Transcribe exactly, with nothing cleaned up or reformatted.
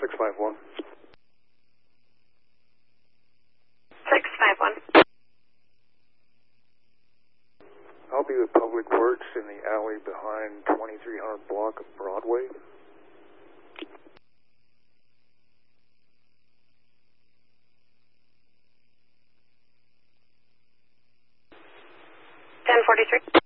six five one. six five one. I'll be with Public Works in the alley behind twenty-three hundred block of Broadway. ten forty-three.